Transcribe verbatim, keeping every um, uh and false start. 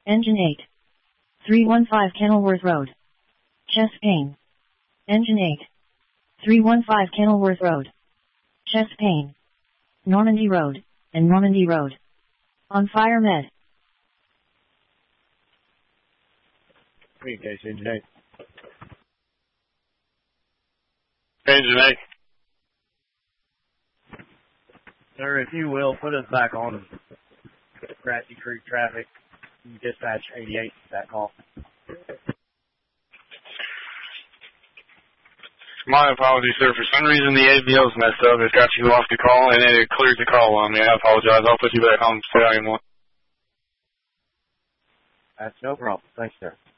Engine eight. three one five Kenilworth Road. Chest pain. Engine eight. three one five Kenilworth Road. Chest pain. Normandy Road, and Normandy Road. On fire med. Communication, Engine eight. Engine eight. Sir, if you will, put us back on Grassy Creek traffic. Dispatch eighty-eight, that call. My apologies, sir. For some reason, the A V O's messed up. It's got you off the call, and it cleared the call on me. I apologize. I'll put you back on Stallion one. That's no problem. Thanks, sir.